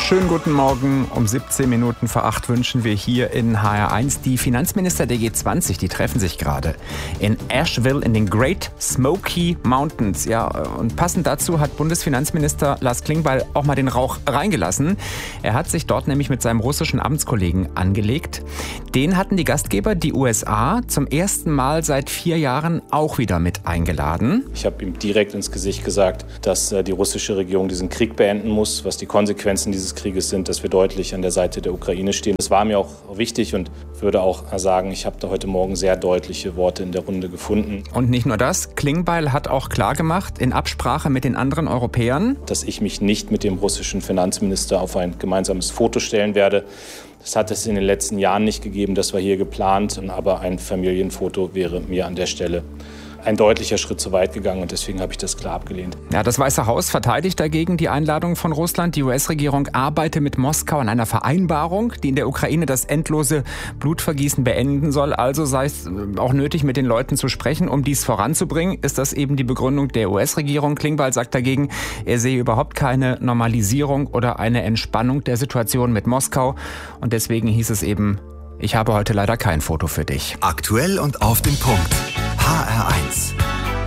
Schönen guten Morgen. Um 17 Minuten vor 8 wünschen wir hier in HR1 die Finanzminister der G20. Die treffen sich gerade in Asheville in den Great Smoky Mountains. Ja, und passend dazu hat Bundesfinanzminister Lars Klingbeil auch mal den Rauch reingelassen. Er hat sich dort nämlich mit seinem russischen Amtskollegen angelegt. Den hatten die Gastgeber, die USA, zum ersten Mal seit 4 Jahren auch wieder mit eingeladen. Ich habe ihm direkt ins Gesicht gesagt, dass die russische Regierung diesen Krieg beenden muss, was die Konsequenzen dieses Krieges sind, dass wir deutlich an der Seite der Ukraine stehen. Das war mir auch wichtig und würde auch sagen, ich habe da heute Morgen sehr deutliche Worte in der Runde gefunden. Und nicht nur das, Klingbeil hat auch klargemacht, in Absprache mit den anderen Europäern, dass ich mich nicht mit dem russischen Finanzminister auf ein gemeinsames Foto stellen werde. Das hat es in den letzten Jahren nicht gegeben, das war hier geplant, aber ein Familienfoto wäre mir an der Stelle ein deutlicher Schritt zu weit gegangen und deswegen habe ich das klar abgelehnt. Ja, das Weiße Haus verteidigt dagegen die Einladung von Russland. Die US-Regierung arbeitet mit Moskau an einer Vereinbarung, die in der Ukraine das endlose Blutvergießen beenden soll. Also sei es auch nötig, mit den Leuten zu sprechen, um dies voranzubringen. Ist das eben die Begründung der US-Regierung? Klingbeil sagt dagegen, er sehe überhaupt keine Normalisierung oder eine Entspannung der Situation mit Moskau. Und deswegen hieß es eben, ich habe heute leider kein Foto für dich. Aktuell und auf den Punkt. HR1.